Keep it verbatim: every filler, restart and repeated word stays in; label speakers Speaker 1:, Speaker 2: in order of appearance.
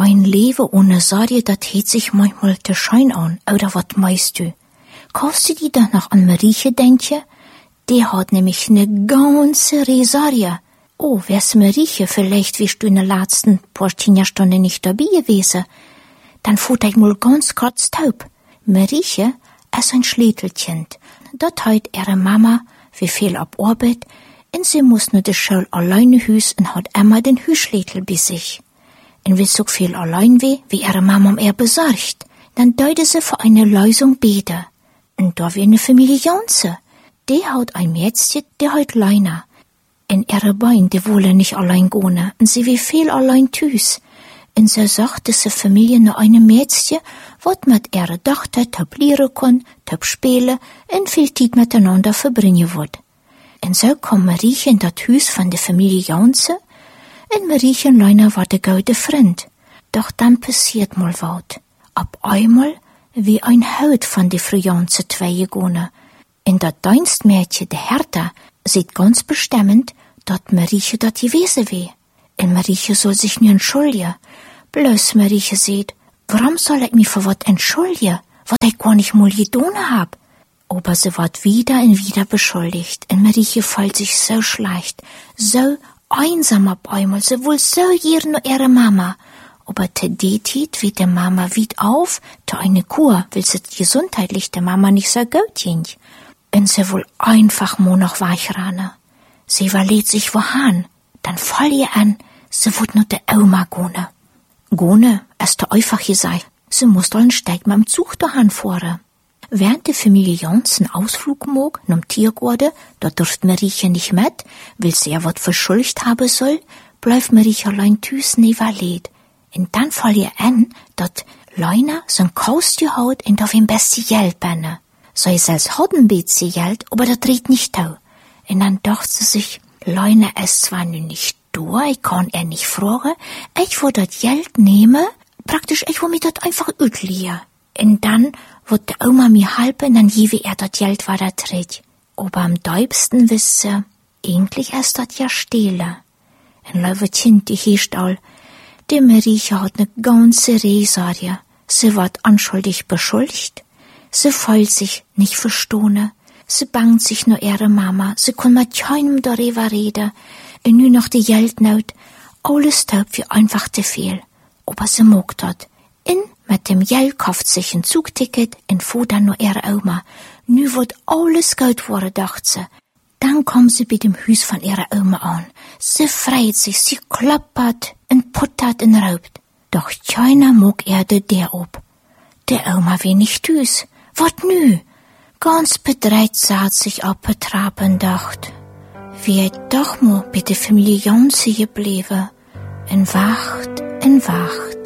Speaker 1: Ein Leben ohne Sorge, das hält sich manchmal te schein an, oder wat meinst du? Kannst du dir da noch an Marieche denken? Die hat nämlich ne ganze Resarie. Oh, wär's Marieche, vielleicht wärst du in den letzten paar Stunden nicht dabei gewesen. Dann fuhr ich mal ganz kurz taub. Marieche ist ein Schlätelkind. Dat hat ihre Mama wie viel ab Arbeit, und sie muss nur die Schule alleine hüs und hat immer den Hüschlätel bei sich. Und will so viel allein weh, wie ihre Mama um ihr besorgt. Dann deute sie für eine Lösung bete. Und da wie eine Familie Janse. Die hat ein Mädchen, die hat Leina. Und ihre Beine, die wollen nicht allein gehen, und sie wie viel allein tüs. Und so sagt diese Familie nur eine Mädchen, wat mit ihrer Tochter töp lehren kann, töp spielen und viel Zeit miteinander verbringen wird. Und so kam Marieche in das Haus von der Familie Janse, und Marieche und Leina war der gute Freund. Doch dann passiert mal wat. Ab einmal wie ein Haut von der Frau Janse zwei gegangen. Und das Dienstmädchen, der Hertha, sieht ganz bestimmend, dass Marieche das gewesen wär. Und Marieche soll sich nur entschuldigen. Bloß Marieche sieht, warum soll ich mich für was entschuldigen, was ich gar nicht mal getan hab? Aber sie wird wieder und wieder beschuldigt. Und Marieche fühlt sich so schlecht, so einsam ab einmal, sie will so gern nur ihre Mama. Aber te Detit wie der Mama wied auf, te eine Kur, will sie gesundheitlich der Mama nicht so gut ging. Und sie will einfach nur noch weichranen. Sie überlegt sich wohan, dann fall ihr an, sie wird nur der Oma gone. Gone, ist der einfach gesagt, sie muss doch einen Steig mit dem Zug dahan fahren. Während die Familie Jans einen Ausflug mag, nom Tiergarten, da dürft Marieche nicht mit, weil sie ja wat verschuldigt haben soll, bleibt Marieche allein tüs neverleht. Und dann fall ihr an, dat Leina so'n Kaustür haut und auf ihm beste Geld benne. So ist als hat ein bisschen Geld, aber das dreht nicht tau. Und dann dachte sie sich, Leina ist zwar nun nicht da, ich kann er nicht fragen, ich will das Geld nehmen, praktisch, ich will mir das einfach utliehen. Und dann wird der Oma mir helfen, dann gebe er das Geld weiter trägt. Aber am deibsten wisse, eigentlich ist das ja Stehlen. Ein liebe Kind, die heisst all, die Marieche hat ne ganze Resarie. Sie wird anschuldig beschuldigt. Sie fühlt sich nicht verstohne. Sie bangt sich nur ihre Mama. Sie kann mit keinem darüber reden. Und nur noch die Geldnot. Alles taugt wie einfach zu viel. Aber sie mag dat. Und mit dem Geld kauft sich ein Zugticket und fuhr dann nur ihre Oma. Nu wird alles gut worden, dacht sie. Dann kommt sie bei dem Haus von ihrer Oma an. Sie freut sich, sie klappert und puttert und raubt. Doch keiner mag er der ob. Der Oma will nicht tüs. Wat nü? Ganz bedreht saht sich ab der Trappe und dacht, wie ich doch mal bei der Familie Janse geblieben. Und wacht, und wacht.